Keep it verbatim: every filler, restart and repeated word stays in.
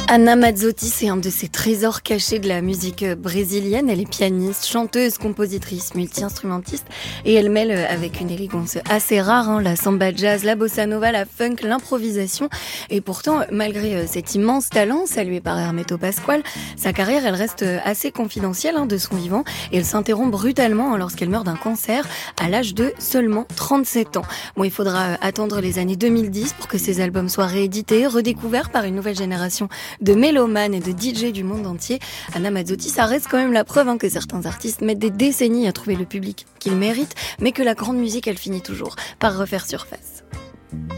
Anna Mazzotti, c'est un de ces trésors cachés de la musique brésilienne. Elle est pianiste, chanteuse, compositrice, multi-instrumentiste et elle mêle avec une élégance assez rare hein, la samba jazz, la bossa nova, la funk, l'improvisation. Et pourtant, malgré cet immense talent salué par Hermeto Pascoal, sa carrière elle reste assez confidentielle hein, de son vivant et elle s'interrompt brutalement lorsqu'elle meurt d'un cancer à l'âge de seulement trente-sept ans. Bon, il faudra attendre les années deux mille dix pour que ses albums soient réédités, redécouverts par une nouvelle génération de mélomanes et de D J du monde entier. Anna Mazzotti, ça reste quand même la preuve hein, que certains artistes mettent des décennies à trouver le public qu'ils méritent, mais que la grande musique, elle finit toujours par refaire surface.